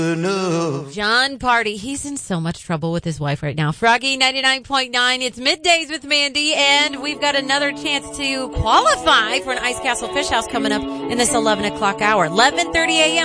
John Party, he's in so much trouble with his wife right now. Froggy 99.9, it's Middays with Mandy, and we've got another chance to qualify for an Ice Castle Fish House coming up in this 11 o'clock hour. 11:30 a.m.